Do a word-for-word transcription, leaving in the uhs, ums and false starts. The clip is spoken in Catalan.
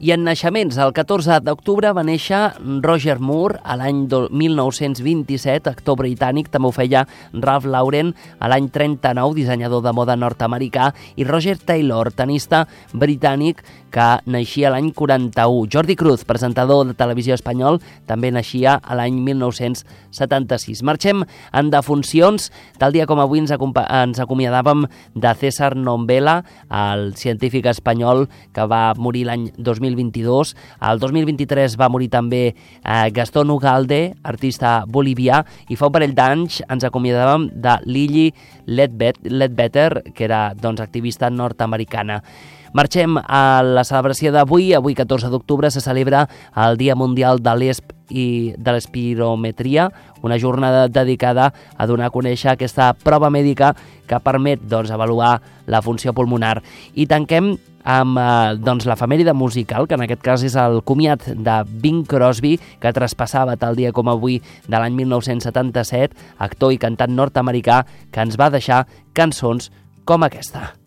I en naixements, el catorze d'octubre va néixer Roger Moore a l'any mil nou-cents vint-i-set, actor britànic. També ho feia Ralph Lauren a l'any trenta-nou, dissenyador de moda nord-americà, i Roger Taylor, tenista britànic que naixia l'any quaranta-u. Jordi Cruz, presentador de televisió espanyol, també naixia a l'any mil nou-cents setanta-sis. Marxem en defuncions. Tal dia com avui ens, ens acomiadàvem de César Nombela, el científic espanyol que va morir l'any dos mil vint-i-dos. El dos mil vint-i-tres va morir també eh, Gastón Ugalde, artista bolivià, i fa un parell d'anys ens acomiadàvem de Lily Ledbetter, que era doncs, activista nord-americana. Marxem a la celebració d'avui. Avui, catorze d'octubre, se celebra el Dia Mundial de l'Esp i de l'Espirometria, una jornada dedicada a donar a conèixer aquesta prova mèdica que permet doncs, avaluar la funció pulmonar. I tanquem amb eh, doncs, l'efemèride musical, que en aquest cas és el comiat de Bing Crosby, que traspassava tal dia com avui de l'any mil nou-cents setanta-set, actor i cantant nord-americà que ens va deixar cançons com aquesta.